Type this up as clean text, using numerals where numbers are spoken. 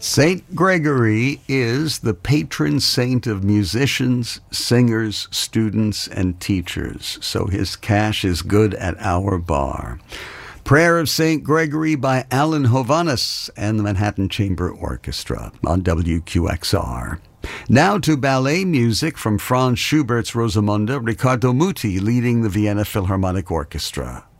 Saint Gregory is the patron saint of musicians, singers, students, and teachers, so his cash is good at our bar. Prayer of Saint Gregory by Alan Hovhaness and the Manhattan Chamber Orchestra on WQXR. Now to ballet music from Franz Schubert's Rosamunde, Riccardo Muti leading the Vienna Philharmonic Orchestra.